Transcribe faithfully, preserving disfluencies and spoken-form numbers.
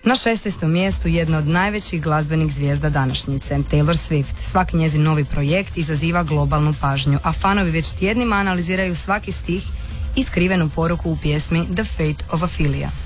Na šesnaestom mjestu jedna od najvećih glazbenih zvijezda današnjice, Taylor Swift. Svaki njezin novi projekt izaziva globalnu pažnju, a fanovi već tjednima analiziraju svaki stih i skrivenu poruku u pjesmi The Fate of Ophelia.